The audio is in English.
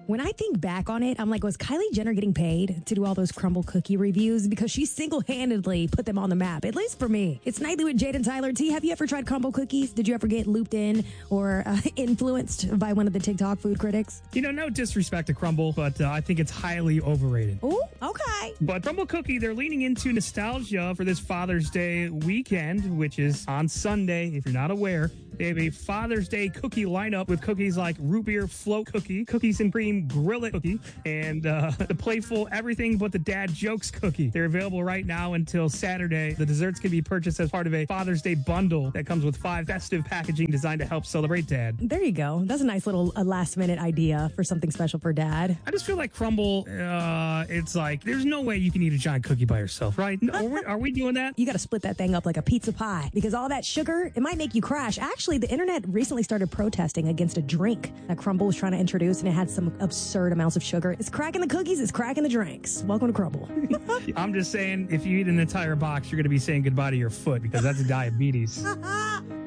When I think back on it, I'm like, was Kylie Jenner getting paid to do all those crumble cookie reviews? Because she single-handedly put them on the map, at least for me. It's Nightly with Jade and Tyler. T, have you ever tried crumble cookies? Did you ever get looped in or influenced by one of the TikTok food critics? No disrespect to crumble, but I think it's highly overrated. Oh, okay. But Crumble Cookie, they're leaning into nostalgia for this Father's Day weekend, which is on Sunday, if you're not aware. They have a Father's Day cookie lineup with cookies like root beer float cookie, cookies and cream grill it cookie, and the playful everything but the dad jokes cookie. They're available right now until Saturday. The desserts can be purchased as part of a Father's Day bundle that comes with 5 festive packaging designed to help celebrate dad. There you go. That's a nice little last-minute idea for something special for dad. I just feel like crumble, it's like, there's no way you can eat a giant cookie by yourself, right? Are we doing that? You got to split that thing up like a pizza pie because all that sugar, it might make you crash. Actually, the internet recently started protesting against a drink that Crumble was trying to introduce, and it had some absurd amounts of sugar. It's cracking the cookies, it's cracking the drinks. Welcome to Crumble. I'm just saying, if you eat an entire box, you're going to be saying goodbye to your foot because that's diabetes.